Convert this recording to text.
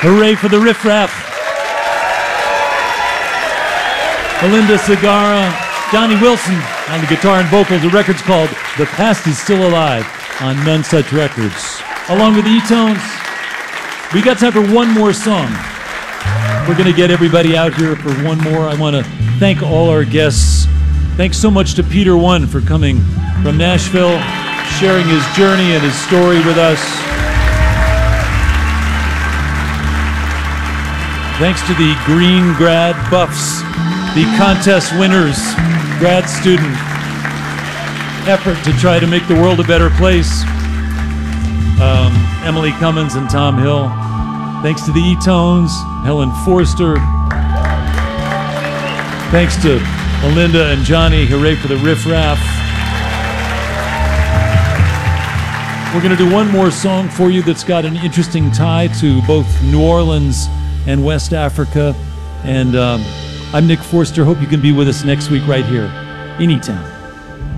Hooray for the Riff Raff. Melinda Segarra, Johnny Wilson on the guitar and vocals. The record's called The Past Is Still Alive on None Such Records. Along with the E-Tones, we got time for one more song. We're going to get everybody out here for one more. I want to thank all our guests. Thanks so much to Peter One for coming from Nashville, sharing his journey and his story with us. Thanks to the Green Grad Buffs, the contest winners, grad student effort to try to make the world a better place. Emily Cummins and Tom Hill. Thanks to the E-Tones, Helen Forster. Thanks to Melinda and Johnny. Hooray for the Riff Raff. We're going to do one more song for you that's got an interesting tie to both New Orleans and West Africa. And I'm Nick Forster. Hope you can be with us next week right here in E-Town.